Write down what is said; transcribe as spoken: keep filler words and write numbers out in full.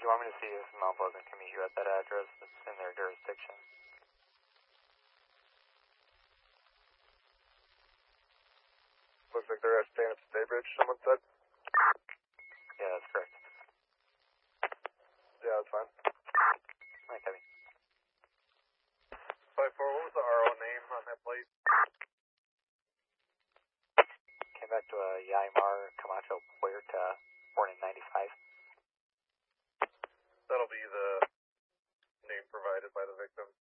you want me to see if Mount Pleasant can meet you at that address that's in their jurisdiction? Looks like they're staying at State Bridge, someone said? Yeah, that's correct. Yeah, that's fine. Alright, Debbie. five four, what was the R O name on that plate? Came back to a Yaimar Camacho Puerta, born in ninety-five. That'll be the name provided by the victim.